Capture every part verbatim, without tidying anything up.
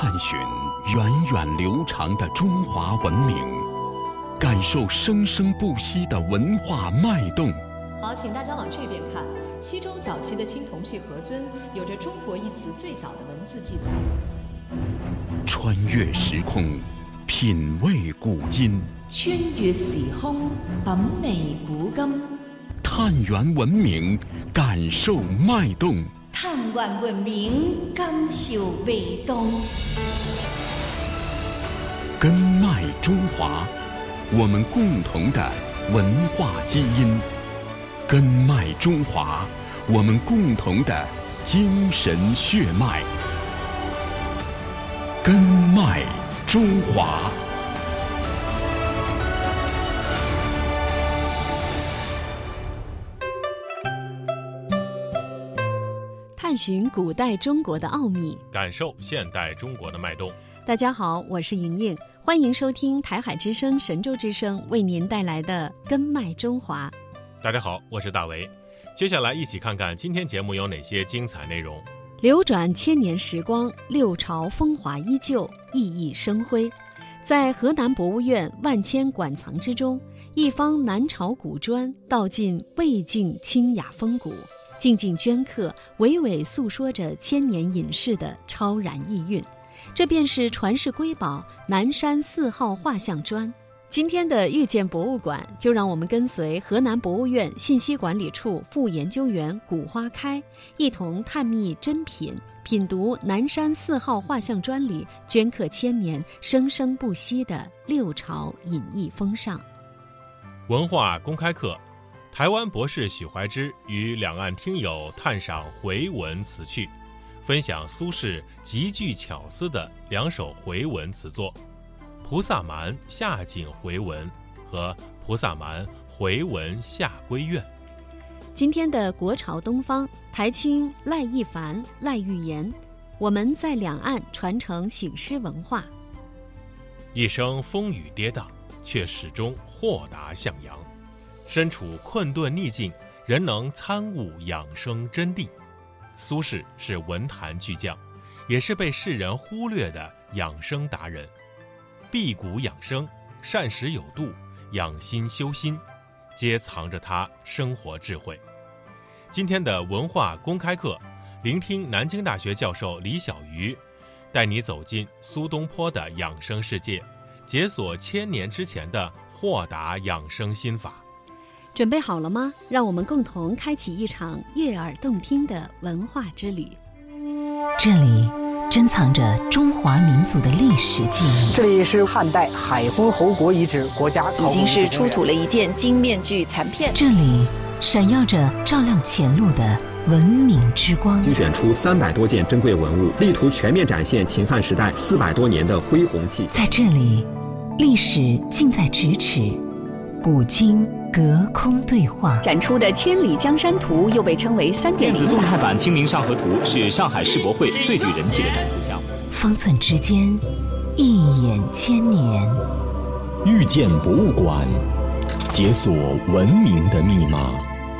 探寻源远流长的中华文明，感受生生不息的文化脉动。 好，请大家往这边看。西周早期的青铜器盒尊有着中国一词最早的文字记载。 穿越时空，品味古今。 穿越時空，品味古今。 探源文明，感受脉动。 探源文明，感受脉动。 根脉中华，我们共同的文化基因。根脉中华，我们共同的精神血脉。根脉中华。 探寻古代中国的奥秘， 感受现代中国的脉动。 大家好，我是莹莹，欢迎收听台海之声、神州之声为您带来的《根脉中华》。 大家好，我是大为。接下来一起看看今天节目有哪些精彩内容。 流转千年时光，六朝风华依旧，熠熠生辉。在河南博物院万千馆藏之中，一方南朝古砖道尽魏晋清雅风骨，静静镌刻，娓娓诉说着千年隐士的超然意蕴。这便是传世瑰宝南山四号画像砖。今天的遇见博物馆，就让我们跟随河南博物院信息管理处副研究员古花开，一同探秘珍品，品读南山四号画像砖里镌刻千年、生生不息的六朝隐逸风尚。 文化公开课，台湾博士许怀之与两岸听友探赏回文词趣，分享苏轼极具巧思的两首回文词作《菩萨蛮下井回文》和《菩萨蛮回文下闺怨》。 今天的国潮东方，台青赖一凡、赖玉妍，我们在两岸传承醒狮文化。 一生风雨跌宕，却始终豁达向阳。身处困顿逆境，仍能参悟养生真谛。苏轼是文坛巨匠，也是被世人忽略的养生达人。辟谷养生、膳食有度、养心修心，皆藏着他生活智慧。今天的文化公开课，聆听南京大学教授李小鱼带你走进苏东坡的养生世界，解锁千年之前的豁达养生心法。 准备好了吗？让我们共同开启一场悦耳动听的文化之旅。 这里珍藏着中华民族的历史记忆。 这里是汉代海昏侯国遗址国家已经是出土了一件金面具残片。 这里闪耀着照亮前路的文明之光。 精选出三百多件珍贵文物，力图全面展现秦汉时代四百多年的恢弘气息。 在这里，历史近在咫尺，古今隔空对话。 展出的《千里江山图》又被称为三点零电子动态版《清明上河图》是上海世博会最具人气的展出项目。 方寸之间，一眼千年。 遇见博物馆，解锁文明的密码。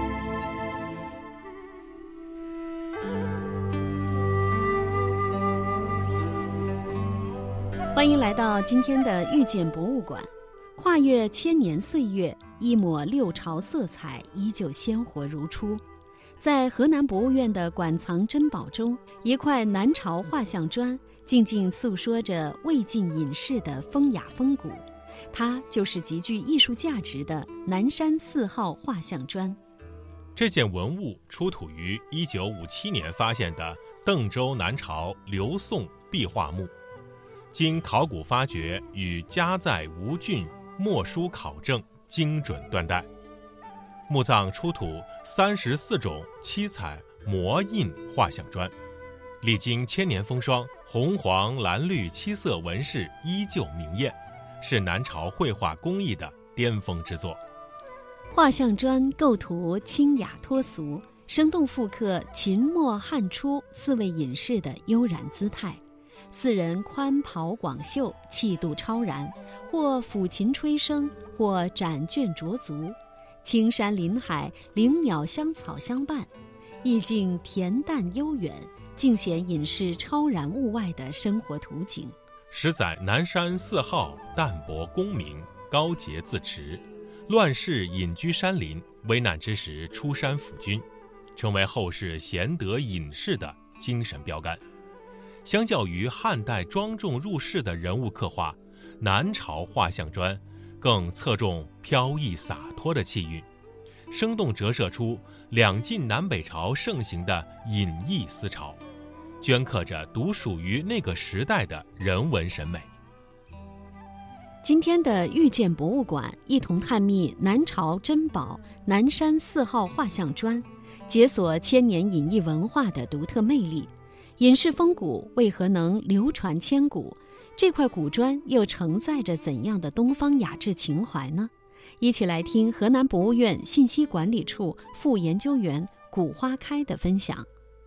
欢迎来到今天的遇见博物馆。跨越千年岁月，一抹六朝色彩依旧鲜活如初。在河南博物院的馆藏珍宝中，一块南朝画像砖静静诉说着魏晋隐士的风雅风骨，它就是极具艺术价值的南山四号画像砖。 这件文物出土于一九五七年发现的邓州南朝刘宋壁画墓，经考古发掘与家在吴郡墨书考证，精准断代。墓葬出土三十四种七彩模印画像砖，历经千年风霜，红黄蓝绿七色纹饰依旧明艳，是南朝绘画工艺的巅峰之作。 画像砖构图清雅脱俗，生动复刻秦末汉初四位隐士的悠然姿态。四人宽袍广袖，气度超然，或抚琴吹笙，或展卷着足，青山林海，灵鸟香草相伴，意境恬淡悠远， 尽显隐士超然物外的生活图景。 十载南山四号淡泊功名，高洁自持，乱世隐居山林，危难之时出山辅君，成为后世贤德隐士的精神标杆。相较于汉代庄重入世的人物刻画，南朝画像砖更侧重飘逸洒脱的气韵，生动折射出两晋南北朝盛行的隐逸思潮，镌刻着独属于那个时代的人文审美。 今天的遇见博物馆，一同探秘南朝珍宝南山四号画像砖，解锁千年隐逸文化的独特魅力。隐士风骨为何能流传千古？这块古砖又承载着怎样的东方雅致情怀呢？一起来听河南博物院信息管理处副研究员古花开的分享。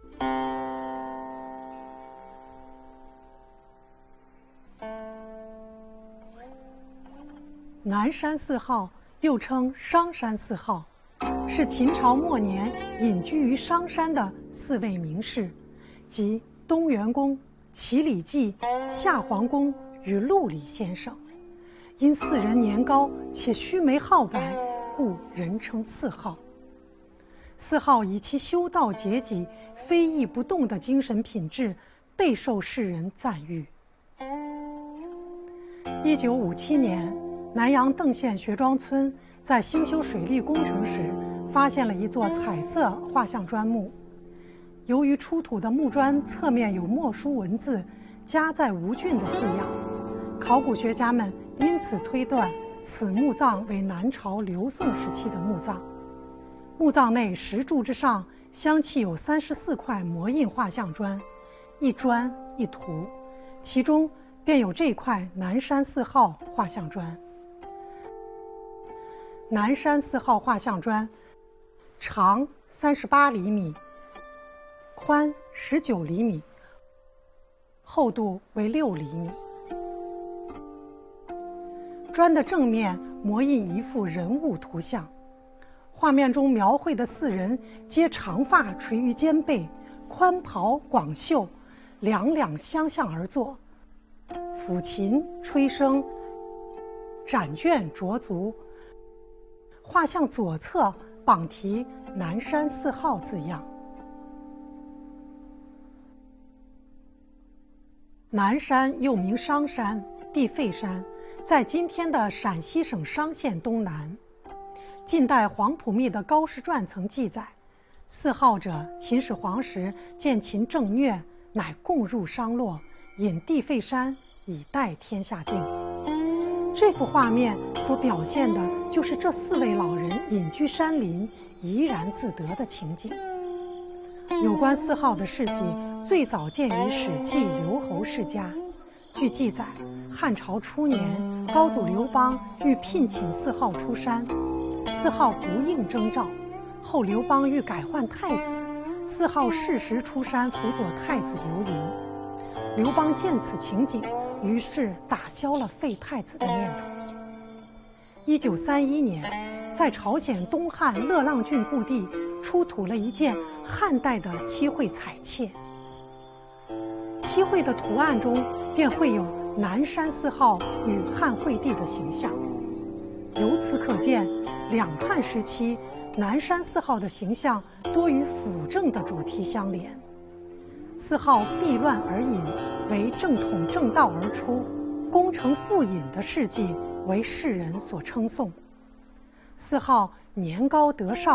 南山四号又称商山四号，是秦朝末年隐居于商山的四位名士，即东元公、齐礼记、夏皇公与陆李先生。因四人年高且须眉皓白，故人称四号。四号以其修道节己、非议不动的精神品质，备受世人赞誉。一九五七年，南阳邓县学庄村在兴修水利工程时，发现了一座彩色画像砖墓。由于出土的木砖侧面有墨书文字“家在吴郡”的字样，考古学家们因此推断此墓葬为南朝刘宋时期的墓葬。墓葬内石柱之上相砌有三十四块模印画像砖，一砖一图，其中便有这块南山四号画像砖。南山四号画像砖长三十八厘米，宽十九厘米，厚度为六厘米。砖的正面模印一幅人物图像，画面中描绘的四人皆长发垂于肩背，宽袍广袖，两两相向而坐，抚琴吹笙，展卷着足。画像左侧榜题南山四号字样。南山又名商山、地费山，在今天的陕西省商县东南。晋代黄埔密的《高士传》曾记载，四号者，秦始皇时见秦政虐，乃共入商洛，引地费山以待天下定。这幅画面所表现的就是这四位老人隐居山林、怡然自得的情景。有关四号的事迹最早见于《史记·刘侯世家》。据记载，汉朝初年，高祖刘邦欲聘请四号出山，四号不应征召。后刘邦欲改换太子，四号适时出山辅佐太子刘盈。刘邦见此情景，于是打消了废太子的念头。一九三一年，在朝鲜东汉乐浪郡故地出土了一件汉代的漆绘彩妾，漆绘的图案中便会有南山四号与汉惠帝的形象。由此可见，两汉时期南山四号的形象多与辅政的主题相连。四号避乱而隐，为正统正道而出，功成复隐的事迹为世人所称颂。四号年高德少，